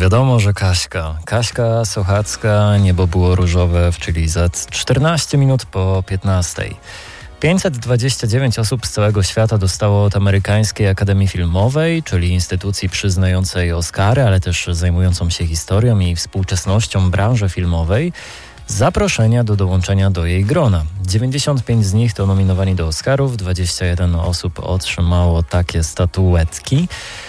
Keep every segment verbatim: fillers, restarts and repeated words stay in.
wiadomo, że Kaśka. Kaśka Sochacka, Niebo było różowe w Chili Z. czternaście minut po piętnastej. pięćset dwadzieścia dziewięć osób z całego świata dostało od Amerykańskiej Akademii Filmowej, czyli instytucji przyznającej Oscary, ale też zajmującą się historią i współczesnością branży filmowej, zaproszenia do dołączenia do jej grona. dziewięćdziesiąt pięć z nich to nominowani do Oscarów, dwadzieścia jeden osób otrzymało takie statuetki,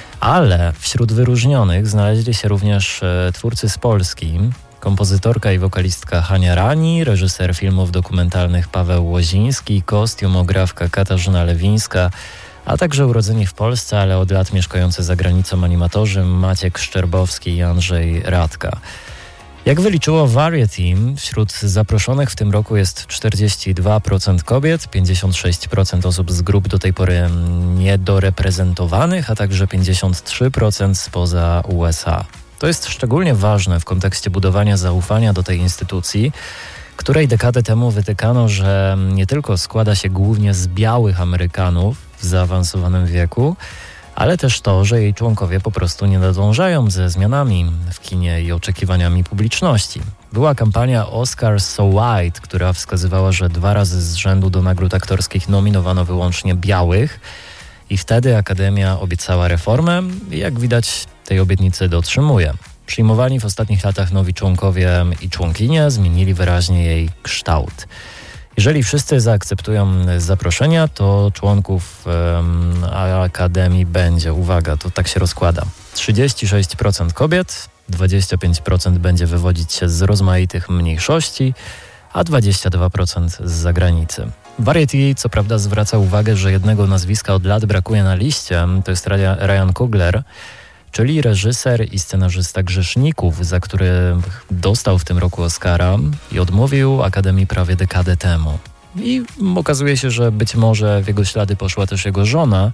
ale wśród wyróżnionych znaleźli się również e, twórcy z Polski, kompozytorka i wokalistka Hania Rani, reżyser filmów dokumentalnych Paweł Łoziński, kostiumografka Katarzyna Lewińska, a także urodzeni w Polsce, ale od lat mieszkający za granicą animatorzy Maciek Szczerbowski i Andrzej Radka. Jak wyliczyło Variety, wśród zaproszonych w tym roku jest czterdzieści dwa procent kobiet, pięćdziesiąt sześć procent osób z grup do tej pory niedoreprezentowanych, a także pięćdziesiąt trzy procent spoza U S A. To jest szczególnie ważne w kontekście budowania zaufania do tej instytucji, której dekadę temu wytykano, że nie tylko składa się głównie z białych Amerykanów w zaawansowanym wieku, ale też to, że jej członkowie po prostu nie nadążają ze zmianami w kinie i oczekiwaniami publiczności. Była kampania Oscars So White, która wskazywała, że dwa razy z rzędu do nagród aktorskich nominowano wyłącznie białych i wtedy Akademia obiecała reformę i jak widać tej obietnicy dotrzymuje. Przyjmowani w ostatnich latach nowi członkowie i członkinie zmienili wyraźnie jej kształt. Jeżeli wszyscy zaakceptują zaproszenia, to członków um, Akademii będzie, uwaga, to tak się rozkłada, trzydzieści sześć procent kobiet, dwadzieścia pięć procent będzie wywodzić się z rozmaitych mniejszości, a dwadzieścia dwa procent z zagranicy. Variety co prawda zwraca uwagę, że jednego nazwiska od lat brakuje na liście, to jest Ryan Coogler, czyli reżyser i scenarzysta Grzeszników, za który dostał w tym roku Oscara i odmówił Akademii prawie dekadę temu. I okazuje się, że być może w jego ślady poszła też jego żona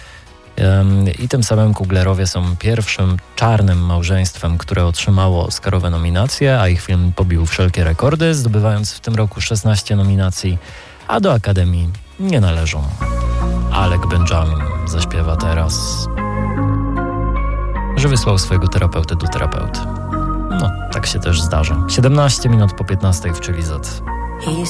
i tym samym Cooglerowie są pierwszym czarnym małżeństwem, które otrzymało Oscarowe nominacje, a ich film pobił wszelkie rekordy, zdobywając w tym roku szesnaście nominacji, a do Akademii nie należą. Alec Benjamin zaśpiewa teraz, że wysłał swojego terapeuty do terapeuty. No, tak się też zdarza. siedemnaście minut po piętnastej w Chili Z. He